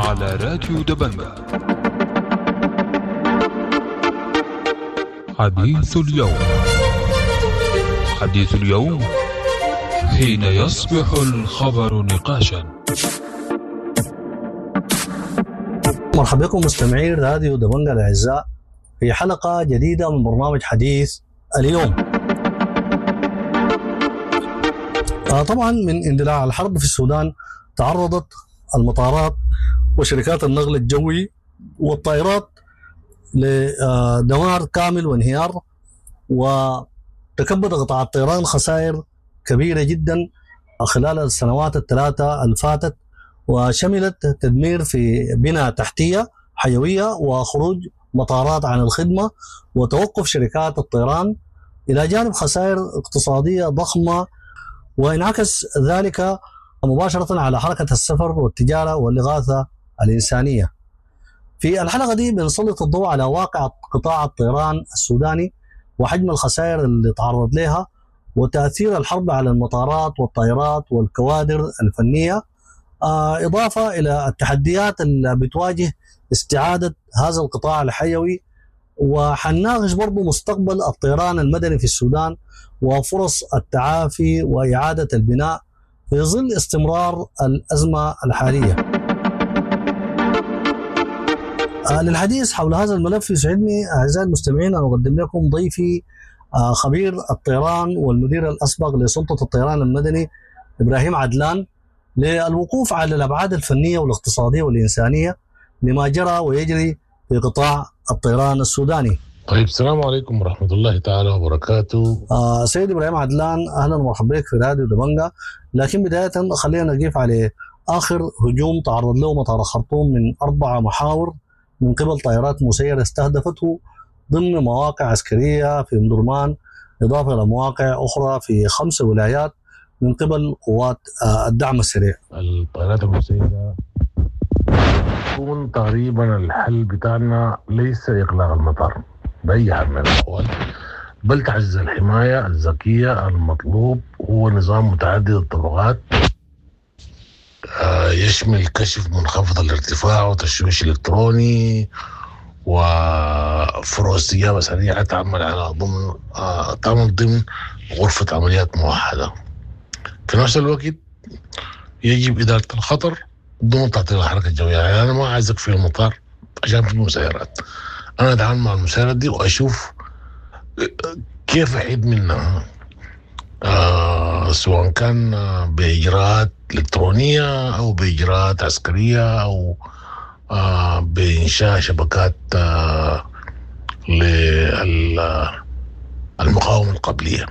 على راديو دبنجة. حديث اليوم. حديث اليوم حين يصبح الخبر نقاشا. مرحبا بكم مستمعين راديو دبنجة الأعزاء في حلقة جديدة من برنامج حديث اليوم. طبعا من اندلاع الحرب في السودان تعرضت المطارات وشركات النقل الجوي والطائرات لدمار كامل وانهيار، وتكبد قطاع الطيران خسائر كبيرة جدا خلال السنوات الثلاثة الفاتت، وشملت تدمير في بنى تحتية حيوية وخروج مطارات عن الخدمة وتوقف شركات الطيران، إلى جانب خسائر اقتصادية ضخمة، وانعكس ذلك مباشرة على حركة السفر والتجارة والإغاثة الإنسانية. في الحلقة دي بنسلط الضوء على واقع قطاع الطيران السوداني وحجم الخسائر اللي تعرض لها، وتأثير الحرب على المطارات والطائرات والكوادر الفنية، إضافة إلى التحديات اللي بتواجه استعادة هذا القطاع الحيوي. وحنناقش برضو مستقبل الطيران المدني في السودان وفرص التعافي وإعادة البناء في ظل استمرار الأزمة الحالية. للحديث حول هذا الملف يسعدني أعزائي المستمعين أن أقدم لكم ضيفي خبير الطيران والمدير الأسبق لسلطة الطيران المدني إبراهيم عدلان، للوقوف على الأبعاد الفنية والاقتصادية والإنسانية لما جرى ويجري في قطاع الطيران السوداني. طيب، السلام عليكم ورحمة الله تعالى وبركاته. سيد إبراهيم عدلان، أهلا ومرحبا بك في راديو دبنجة. لكن بداية خلينا نقف على آخر هجوم تعرض له مطار الخرطوم من 4 محاور من قبل طائرات مسيرة استهدفته ضمن مواقع عسكرية في مدرمان، إضافة إلى مواقع أخرى في 5 ولايات من قبل قوات الدعم السريع. الطائرات المسيرة يكون تقريبا الحل بتاعنا ليس إغلاق المطار بأي حال من الأحوال، بل تعزيز الحماية الذكية. المطلوب هو نظام متعدد الطبقات يشمل كشف منخفض الارتفاع وتشويش إلكتروني وفرع استجابة سريعة تعمل ضمن غرفة عمليات موحدة. في نفس الوقت يجب إدارة الخطر ضمن تعطيل الحركة الجوية. يعني أنا ما عايزك في المطار عشان في مسيرات، أنا أتعامل مع المسيرات دي وأشوف كيف أحيد منها، سواء كان بإجراءات إلكترونية أو بإجراءات عسكرية أو بإنشاء شبكات للمقاومة القبلية.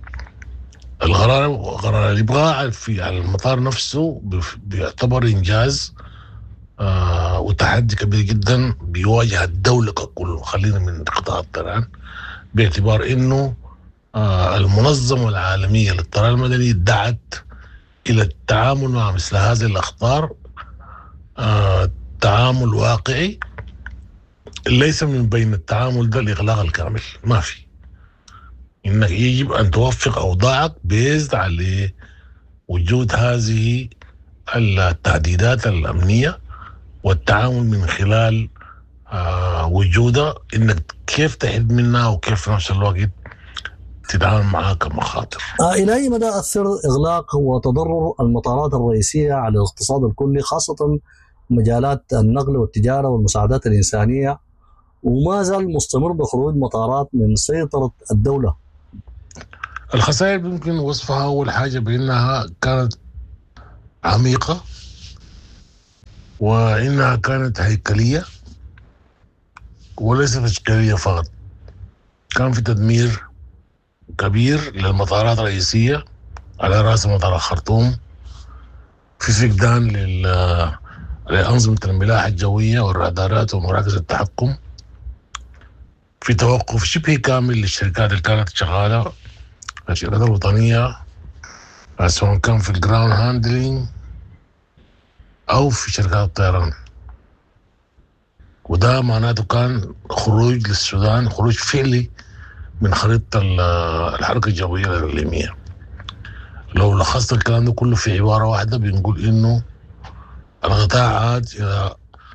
القرار الإبغاء على المطار نفسه بيعتبر إنجاز وتحدي كبير جدا بيواجه الدولة ككل، خلينا من قطاع الطيران، باعتبار إنه المنظمة العالمية للطيران المدني دعت إلى التعامل مع مثل هذه الأخطار تعامل واقعي، ليس من بين التعامل ده الإغلاق الكامل، ما في، إنك يجب أن توفق أوضاعك بيزد على وجود هذه التهديدات الأمنية والتعامل من خلال وجودها، إنك كيف تحد منها وكيف في نفس الوقت تتعامل معها كمخاطر. إلى أي مدى أثر إغلاق وتضرر المطارات الرئيسية على الاقتصاد الكلي، خاصة مجالات النقل والتجارة والمساعدات الإنسانية، وما زال مستمر بخروج مطارات من سيطرة الدولة؟ الخسائر يمكن وصفها أول حاجة بأنها كانت عميقة، وإنها كانت هيكلية وليست تشكيلية فقط. كان في تدمير كبير للمطارات الرئيسية على رأس مطار الخرطوم، في فقدان لأنظمة الملاحة الجوية والرادارات ومراكز التحكم، في توقف شبه كامل للشركات اللي كانت شغالة، الشركات الوطنية، سواء كان في الجراوند هاندلينج أو في شركات الطيران. وده معناته كان خروج للسودان، خروج فعلي من خريطة الحركة الجوية الإقليمية. لو لخصت الكلام ده كله في عبارة واحدة بنقول إنه القطاع عاد إلى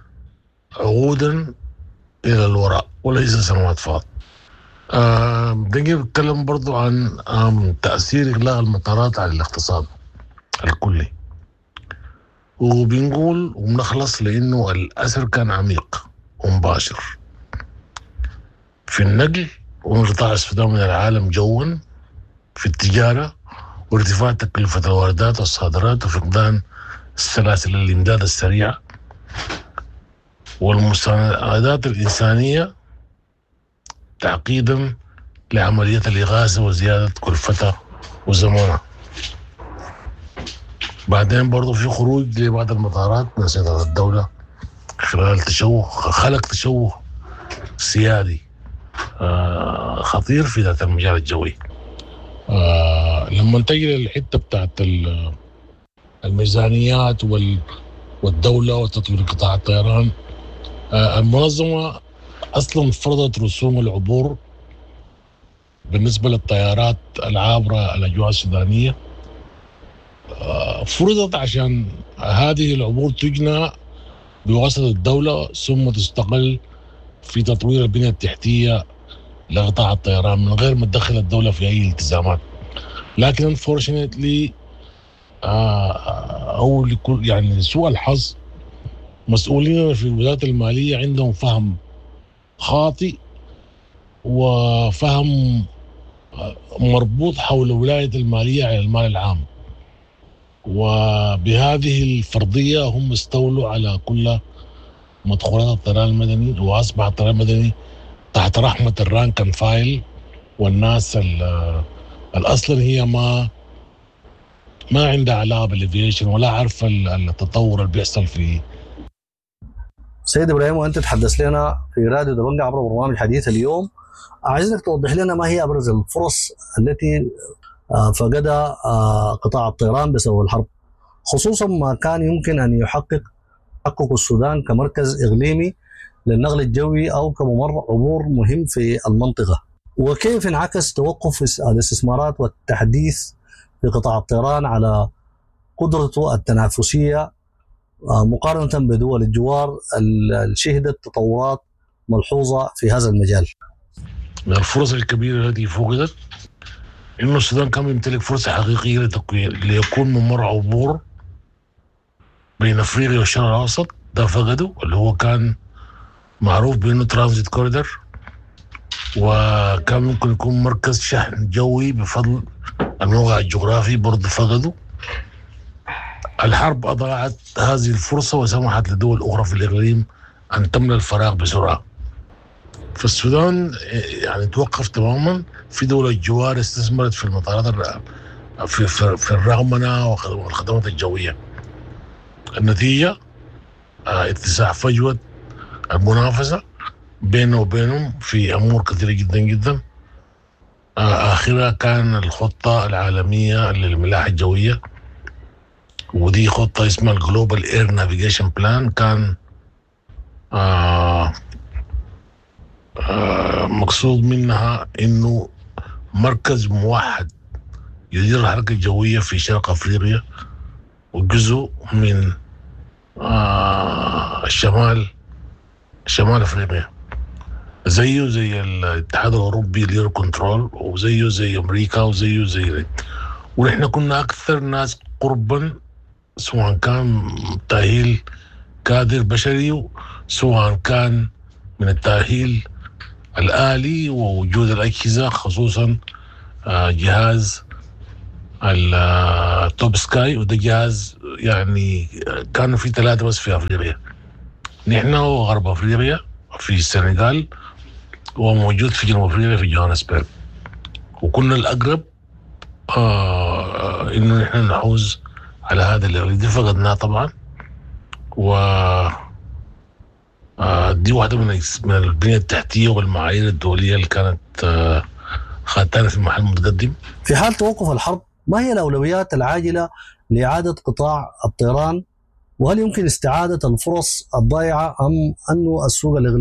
عقودا إلى الوراء وليس سنوات فقط. بدنا نتكلم برضو عن تأثير إغلاق المطارات على الاقتصاد الكلي، وبنقول وبنخلص لأنه الأثر كان عميق ومباشر في النقل وانقطاع السودان من العالم جوا، في التجارة وارتفاع تكلفة الواردات والصادرات وفقدان سلاسل الإمداد السريعة والمساعدات الإنسانية تعقيدا لعملية الإغاثة وزيادة كلفتها وزمانها. بعدين برضو في خروج لبعض المطارات من سيطرة الدولة خلال خلق تشوه سيادي خطير في ذات المجال الجوي. لما تجي للحتة بتاعت الميزانيات والدولة وتطوير قطاع الطيران، المنظمة أصلا فرضت رسوم العبور بالنسبة للطيارات العابرة الأجواء السودانية، فرضت عشان هذه العبور تجنى بواسطة الدولة ثم تستقل في تطوير البنية التحتية لقطاع الطيران من غير ما تدخل الدولة في أي التزامات. لكن unfortunately أو لكل يعني لسوء الحظ مسؤولين في الوزارة المالية عندهم فهم خاطئ وفهم مربوط حول ولاية المالية على المال العام، وبهذه الفرضية هم استولوا على كل مدخولات الطيران المدني، وأصبح الطيران المدني تحت رحمة الرانك اند فايل والناس الأصلا هي ما عندها علاقة بالافيشن ولا عارفة التطور اللي بيحصل فيه. سيد إبراهيم، وأنت تحدث لنا في راديو دبنجة عبر برنامج حديث اليوم، عايزك توضح لنا ما هي أبرز الفرص التي فقدها قطاع الطيران بسبب الحرب، خصوصا ما كان يمكن أن يحقق السودان كمركز إقليمي للنقل الجوي أو كممر عبور مهم في المنطقة، وكيف انعكس توقف الاستثمارات والتحديث في قطاع الطيران على قدرته التنافسية مقارنة بدول الجوار اللي شهدت تطورات ملحوظة في هذا المجال. من الفرص الكبيرة التي فقدت إنه السودان كان يمتلك فرصة حقيقية ليكون ممر عبور بين أفريقيا والشرق الأوسط، ده فقده، اللي هو كان معروف بأنه ترانزيت كوريدور، وكان ممكن يكون مركز شحن جوي بفضل الموقع الجغرافي، برضه فقده. الحرب أضاعت هذه الفرصة وسمحت لدول أخرى في الإقليم أن تملأ الفراغ بسرعة. فالسودان يعني توقف تماما. في دول الجوار استثمرت في المطارات في الرغمنة والخدمات الجوية. النتيجة اتساع فجوة المنافسة بينه وبينهم في أمور كثيرة جدا جدا. آخرها كان الخطة العالمية للملاحة الجوية، ودي خطة اسمها الجلوبال اير نافيجيشن بلان. كان مقصود منها انه مركز موحد يدير الحركة الجوية في شرق افريقيا وجزء من شمال افريقيا، زيه زي الاتحاد الاوروبي لير كنترول، وزيه زي امريكا، وزيه زي ونحن كنا اكثر ناس قربا، سواء كان تأهيل كادر بشري سواء كان من التأهيل الآلي ووجود الأجهزة، خصوصا جهاز التوب سكاي، وده جهاز يعني كانوا في 3 بس في أفريقيا، نحن وغرب أفريقيا في السنغال، وموجود في جنوب أفريقيا في جوهانسبرغ، وكنا الأقرب إنه نحن نحوز على هذا اللي دي فقدناه طبعا. و دي واحدة من البنية التحتية والمعايير الدولية اللي كانت خدتنا في محل متقدم. في حال توقف الحرب، ما هي الأولويات العاجلة لإعادة قطاع الطيران؟ وهل يمكن استعادة الفرص الضائعة أم أنه السوق